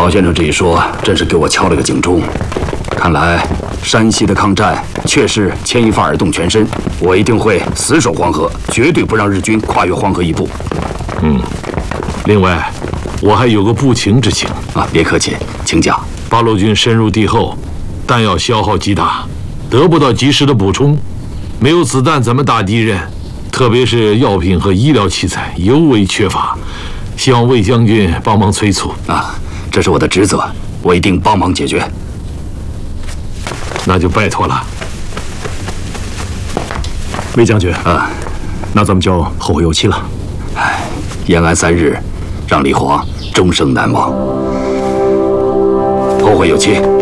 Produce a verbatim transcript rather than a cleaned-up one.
老先生这一说，真是给我敲了个警钟。看来山西的抗战确是牵一发而动全身，我一定会死守黄河，绝对不让日军跨越黄河一步。 嗯，另外，我还有个不情之请啊，别客气，请讲。 八路军深入敌后，弹药消耗极大，得不到及时的补充，没有子弹怎么打敌人？特别是药品和医疗器材尤为缺乏，希望魏将军帮忙催促啊，这是我的职责，我一定帮忙解决。 那就拜托了， 魏将军啊， 那咱们就后会有期了。 唉，延安三日，让李煌终生难忘。后会有期。